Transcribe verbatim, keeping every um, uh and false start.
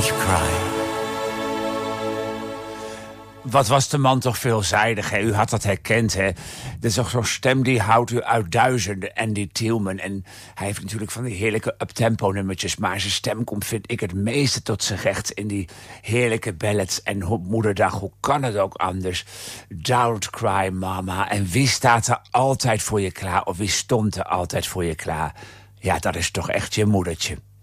Don't cry. Wat was de man toch veelzijdig, hè? U had dat herkend, hè? Dat is toch zo'n stem die houdt u uit duizenden. Andy Tielman. En hij heeft natuurlijk van die heerlijke uptempo nummertjes. Maar zijn stem komt, vind ik, het meeste tot zijn recht in die heerlijke ballads. En op moederdag, hoe kan het ook anders? Don't cry, mama. En wie staat er altijd voor je klaar? Of wie stond er altijd voor je klaar? Ja, dat is toch echt je moedertje.